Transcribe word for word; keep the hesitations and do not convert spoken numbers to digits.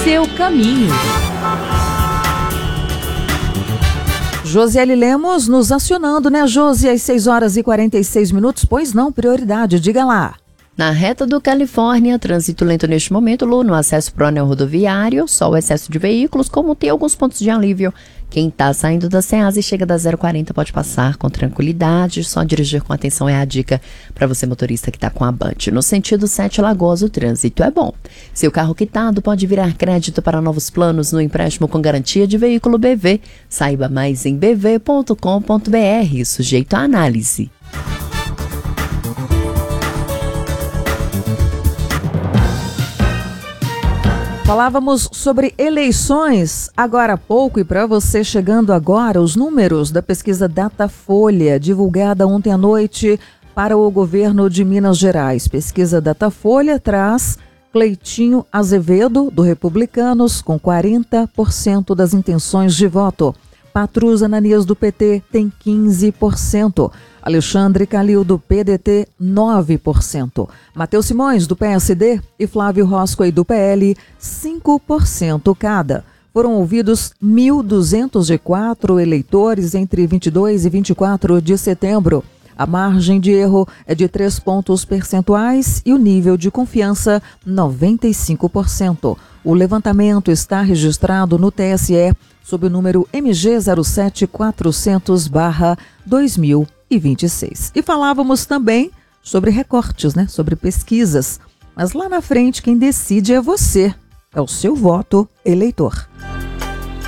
seu caminho. Josiele Lemos nos acionando, né, Josi, às seis horas e quarenta e seis minutos? Pois não, prioridade, diga lá. Na reta do Califórnia, trânsito lento neste momento, Lu, no acesso para o anel rodoviário, só o excesso de veículos, como tem alguns pontos de alívio. Quem está saindo da Ceasa e chega da zero quarenta pode passar com tranquilidade, só dirigir com atenção é a dica para você motorista que está com a Band. No sentido Sete Lagoas, o trânsito é bom. Seu carro quitado pode virar crédito para novos planos no empréstimo com garantia de veículo B V. Saiba mais em b v ponto com ponto b r, sujeito à análise. Falávamos sobre eleições agora há pouco e para você chegando agora, os números da pesquisa Datafolha, divulgada ontem à noite para o governo de Minas Gerais. Pesquisa Datafolha traz Cleitinho Azevedo, do Republicanos, com quarenta por cento das intenções de voto. Patrus Ananias, do P T, tem quinze por cento. Alexandre Calil, do P D T, nove por cento. Matheus Simões, do P S D, e Flávio Roscoe, do P L, cinco por cento cada. Foram ouvidos mil duzentos e quatro eleitores entre vinte e dois e vinte e quatro de setembro. A margem de erro é de três pontos percentuais e o nível de confiança, noventa e cinco por cento. O levantamento está registrado no T S E sob o número M G zero sete quatrocentos barra dois mil e vinte e seis. E falávamos também sobre recortes, né? Sobre pesquisas. Mas lá na frente quem decide é você. É o seu voto, eleitor.